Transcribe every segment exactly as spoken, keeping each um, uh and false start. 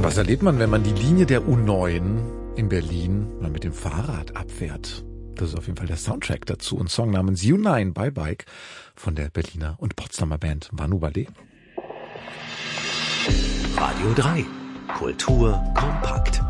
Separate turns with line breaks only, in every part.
Was erlebt man, wenn man die Linie der U neun in Berlin mal mit dem Fahrrad abfährt? Das ist auf jeden Fall der Soundtrack dazu. Ein Song namens U neun by Bike von der Berliner und Potsdamer Band Vanu Ballet.
Radio drei. Kultur kompakt.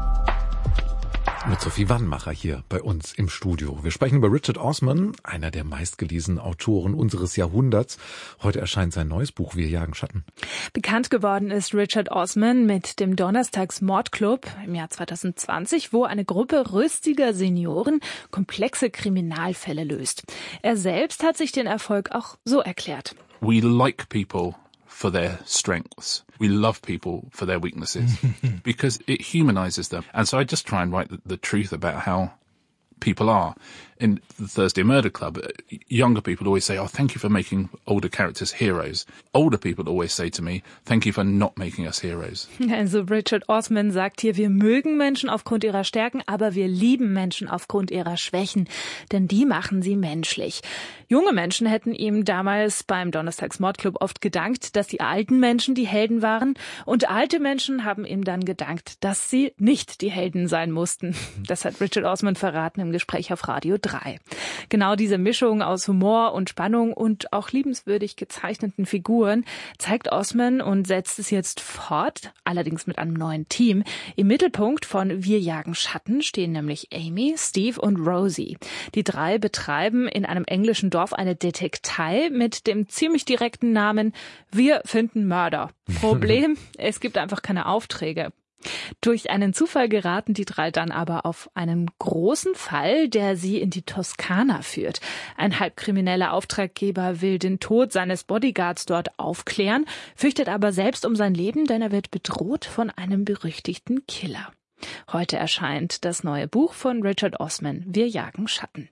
Mit Sophie Wannmacher hier bei uns im Studio. Wir sprechen über Richard Osman, einer der meistgelesenen Autoren unseres Jahrhunderts. Heute erscheint sein neues Buch Wir jagen Schatten.
Bekannt geworden ist Richard Osman mit dem Donnerstags-Mordclub im Jahr zwanzig zwanzig, wo eine Gruppe rüstiger Senioren komplexe Kriminalfälle löst. Er selbst hat sich den Erfolg auch so erklärt.
We like people for their strengths. We love people for their weaknesses because it humanizes them. And so I just try and write the, the truth about how people are. In the Thursday Murder Club, younger people always say, oh, thank you for making older characters heroes. Older people always say to me, thank you for not making us heroes.
Also Richard Osman sagt hier, wir mögen Menschen aufgrund ihrer Stärken, aber wir lieben Menschen aufgrund ihrer Schwächen, denn die machen sie menschlich. Junge Menschen hätten ihm damals beim Donnerstags-Mordclub oft gedankt, dass die alten Menschen die Helden waren, und alte Menschen haben ihm dann gedankt, dass sie nicht die Helden sein mussten. Das hat Richard Osman verraten im Gespräch auf Radio drei. Genau diese Mischung aus Humor und Spannung und auch liebenswürdig gezeichneten Figuren zeigt Osman und setzt es jetzt fort, allerdings mit einem neuen Team. Im Mittelpunkt von Wir jagen Schatten stehen nämlich Amy, Steve und Rosie. Die drei betreiben in einem englischen Dorf eine Detektei mit dem ziemlich direkten Namen Wir finden Mörder. Problem, es gibt einfach keine Aufträge. Durch einen Zufall geraten die drei dann aber auf einen großen Fall, der sie in die Toskana führt. Ein halbkrimineller Auftraggeber will den Tod seines Bodyguards dort aufklären, fürchtet aber selbst um sein Leben, denn er wird bedroht von einem berüchtigten Killer. Heute erscheint das neue Buch von Richard Osman, Wir jagen Schatten.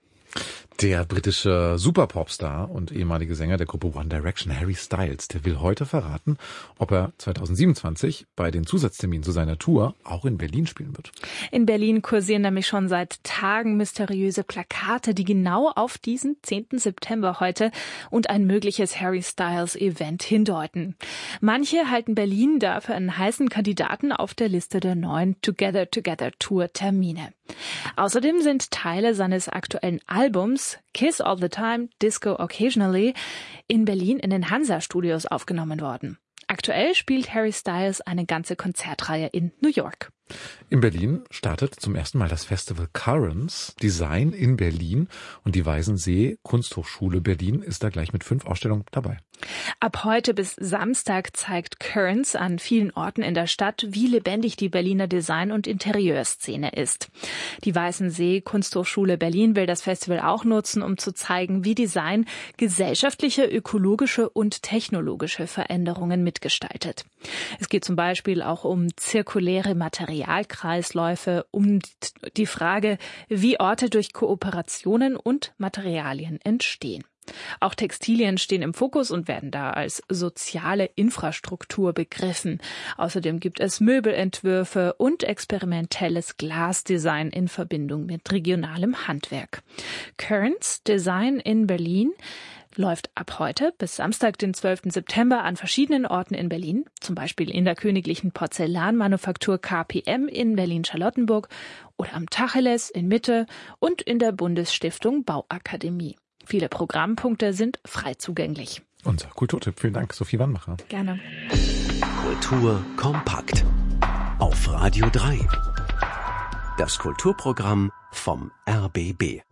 Der britische Superpopstar und ehemalige Sänger der Gruppe One Direction, Harry Styles, der will heute verraten, ob er zwanzig siebenundzwanzig bei den Zusatzterminen zu seiner Tour auch in Berlin spielen wird.
In Berlin kursieren nämlich schon seit Tagen mysteriöse Plakate, die genau auf diesen zehnten September heute und ein mögliches Harry Styles Event hindeuten. Manche halten Berlin dafür einen heißen Kandidaten auf der Liste der neuen Together Together Tour Termine. Außerdem sind Teile seines aktuellen Albums Kiss All the Time, Disco Occasionally in Berlin in den Hansa-Studios aufgenommen worden. Aktuell spielt Harry Styles eine ganze Konzertreihe in New York.
In Berlin startet zum ersten Mal das Festival Currents Design in Berlin und die Weißensee Kunsthochschule Berlin ist da gleich mit fünf Ausstellungen dabei.
Ab heute bis Samstag zeigt Currents an vielen Orten in der Stadt, wie lebendig die Berliner Design- und Interieurszene ist. Die Weißensee Kunsthochschule Berlin will das Festival auch nutzen, um zu zeigen, wie Design gesellschaftliche, ökologische und technologische Veränderungen mitgestaltet. Es geht zum Beispiel auch um zirkuläre Materialkreisläufe, um die Frage, wie Orte durch Kooperationen und Materialien entstehen. Auch Textilien stehen im Fokus und werden da als soziale Infrastruktur begriffen. Außerdem gibt es Möbelentwürfe und experimentelles Glasdesign in Verbindung mit regionalem Handwerk. Currents Design in Berlin läuft ab heute bis Samstag, den zwölften September, an verschiedenen Orten in Berlin, zum Beispiel in der Königlichen Porzellanmanufaktur K P M in Berlin-Charlottenburg oder am Tacheles in Mitte und in der Bundesstiftung Bauakademie. Viele Programmpunkte sind frei zugänglich.
Unser Kulturtipp. Vielen Dank, Sophie Wannmacher.
Gerne.
Kultur kompakt. Auf Radio drei. Das Kulturprogramm vom R B B.